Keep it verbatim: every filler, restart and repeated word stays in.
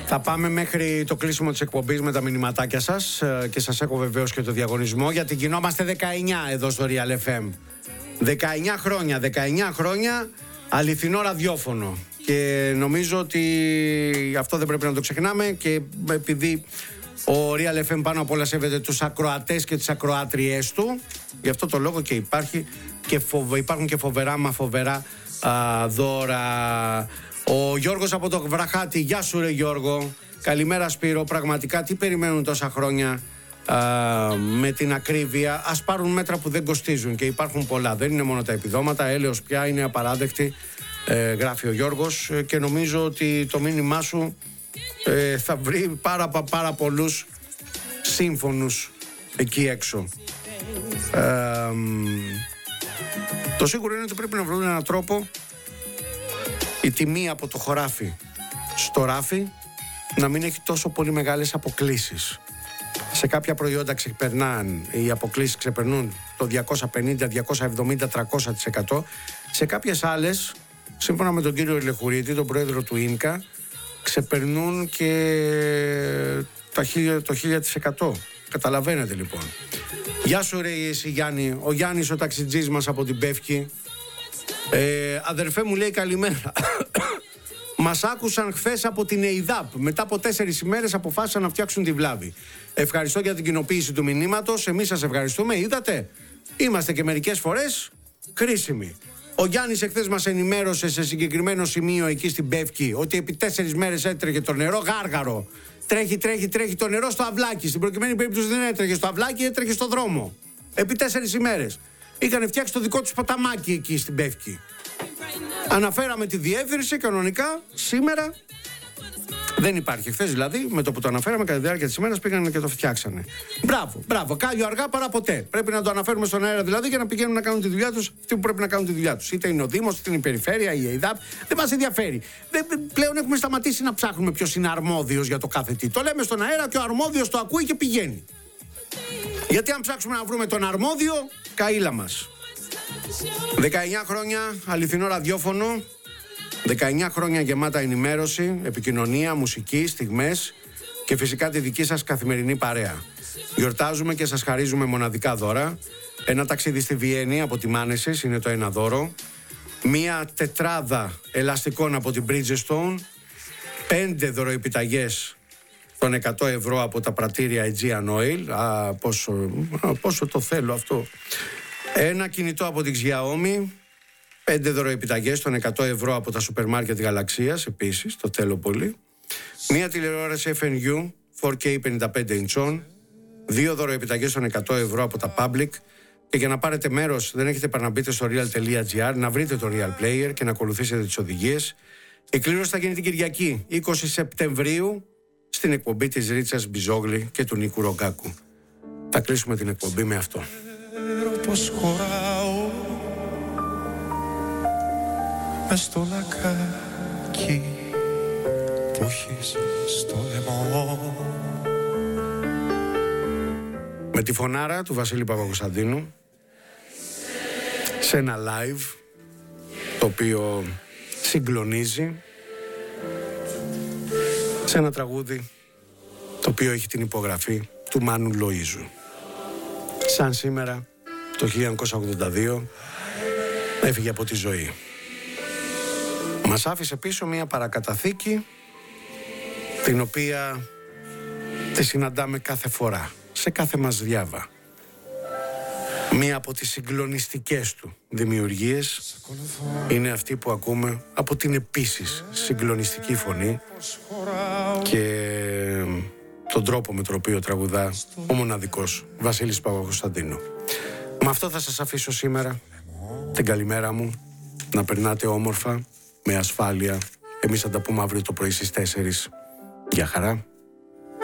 Θα πάμε μέχρι το κλείσιμο της εκπομπής με τα μηνυματάκια σας και σας έχω βεβαίως και το διαγωνισμό, γιατί γινόμαστε δεκαεννιά εδώ στο Real εφ εμ. δεκαεννιά χρόνια, δεκαεννιά χρόνια αληθινό ραδιόφωνο. Και νομίζω ότι αυτό δεν πρέπει να το ξεχνάμε, και επειδή ο Real εφ εμ πάνω απ' όλα σέβεται τους ακροατές και τις ακροάτριές του, γι' αυτό το λόγο και υπάρχει και φοβε, υπάρχουν και φοβερά μα φοβερά α, δώρα. Ο Γιώργος από το Βραχάτι, γεια σου ρε Γιώργο. Καλημέρα Σπύρο, πραγματικά τι περιμένουν τόσα χρόνια α, με την ακρίβεια? Ας πάρουν μέτρα που δεν κοστίζουν, και υπάρχουν πολλά, δεν είναι μόνο τα επιδόματα, έλεος πια είναι απαράδεκτη, ε, γράφει ο Γιώργος, και νομίζω ότι το μήνυμά σου ε, θα βρει πάρα, πάρα πολλούς σύμφωνους εκεί έξω. ε, Το σίγουρο είναι ότι πρέπει να βρουν έναν τρόπο η τιμή από το χωράφι στο ράφι να μην έχει τόσο πολύ μεγάλες αποκλίσεις. Σε κάποια προϊόντα ξεπερνάν, οι αποκλίσεις ξεπερνούν το διακόσια πενήντα, διακόσια εβδομήντα, τριακόσια τοις εκατό. Σε κάποιες άλλες, σύμφωνα με τον κύριο Ηλεχουρίτη, τον πρόεδρο του ίνκα, ξεπερνούν και το χίλια τοις εκατό. Καταλαβαίνετε λοιπόν. Γεια σου ρε εσύ Γιάννη, ο Γιάννης ο ταξιτζής μας από την Πεύκη. Ε, αδερφέ μου λέει καλημέρα. Μας άκουσαν χθες από την ΕΙΔΑΠ. Μετά από τέσσερις ημέρες αποφάσισαν να φτιάξουν τη βλάβη. Ευχαριστώ για την κοινοποίηση του μηνύματος. Εμείς σας ευχαριστούμε. Είδατε, είμαστε και μερικές φορές χρήσιμοι. Ο Γιάννης εχθές μας ενημέρωσε σε συγκεκριμένο σημείο εκεί στην Πεύκη ότι επί τέσσερις μέρες έτρεχε το νερό γάργαρο. Τρέχει, τρέχει, τρέχει το νερό στο αυλάκι. Στην προκειμένη περίπτωση δεν έτρεχε στο αυλάκι, έτρεχε στο δρόμο. Επί τέσσερις ημέρες. Είχαν φτιάξει το δικό τους ποταμάκι εκεί στην Πεύκη. Αναφέραμε τη διεύθυνση κανονικά. Σήμερα δεν υπάρχει. Χθες δηλαδή, με το που το αναφέραμε κατά τη διάρκεια της ημέρας, πήγαν και το φτιάξανε. Μπράβο, μπράβο. Κάλιο αργά παρά ποτέ. Πρέπει να το αναφέρουμε στον αέρα δηλαδή για να πηγαίνουν να κάνουν τη δουλειά τους αυτοί που πρέπει να κάνουν τη δουλειά τους. Είτε είναι ο Δήμος, είτε είναι η Περιφέρεια, η ΕΙΔΑΠ. Δεν μας ενδιαφέρει. Δεν, πλέον έχουμε σταματήσει να ψάχνουμε ποιος είναι αρμόδιος για το κάθε τι. Το λέμε στον αέρα και ο αρμόδιος το ακούει και πηγαίνει. Γιατί αν ψάξουμε να βρούμε τον αρμόδιο, καήλα μας. δεκαεννιά χρόνια αληθινό ραδιόφωνο, δεκαεννιά χρόνια γεμάτα ενημέρωση, επικοινωνία, μουσική, στιγμές και φυσικά τη δική σας καθημερινή παρέα. Γιορτάζουμε και σας χαρίζουμε μοναδικά δώρα. Ένα ταξίδι στη Βιέννη από τη Μάνεσης είναι το ένα δώρο. Μία τετράδα ελαστικών από την Bridgestone. Πέντε δωροεπιταγές των εκατό ευρώ από τα πρατήρια Aegean Oil. Α, πόσο, α, πόσο το θέλω αυτό. Ένα κινητό από την Xiaomi. Πέντε δωροεπιταγές των εκατό ευρώ από τα σούπερ μάρκετ Γαλαξίας. Επίσης, το θέλω πολύ. Μία τηλεόραση εφ εν γιου φορ κέι πενήντα πέντε ιντσών. Δύο δωροεπιταγές των εκατό ευρώ από τα Public. Και για να πάρετε μέρος, δεν έχετε παρά να μπείτε στο real τελεία gr, να βρείτε το Real Player και να ακολουθήσετε τις οδηγίες. Η κλήρωση θα γίνει την Κυριακή, είκοσι Σεπτεμβρίου, στην εκπομπή της Ρίτσας Μπιζόγλη και του Νίκου Ρογκάκου. Θα κλείσουμε την εκπομπή με αυτό. Πως χωράω μες στο λακάκι που έχεις στο λαιμό. Με τη φωνάρα του Βασίλη Παπακοσταντίνου σε ένα live το οποίο συγκλονίζει, σε ένα τραγούδι το οποίο έχει την υπογραφή του Μάνου Λοΐζου. Σαν σήμερα το χίλια εννιακόσια ογδόντα δύο έφυγε από τη ζωή. Μας άφησε πίσω μια παρακαταθήκη την οποία τη συναντάμε κάθε φορά, σε κάθε μας διάβα. Μία από τις συγκλονιστικές του δημιουργίες είναι αυτή που ακούμε από την επίσης συγκλονιστική φωνή και τον τρόπο με τον οποίο τραγουδά ο μοναδικός Βασίλης Παπακοσταντίνου. Με αυτό θα σας αφήσω σήμερα. Την καλημέρα μου. Να περνάτε όμορφα, με ασφάλεια. Εμείς θα τα πούμε αύριο το πρωί στις τέσσερις. Γεια χαρά.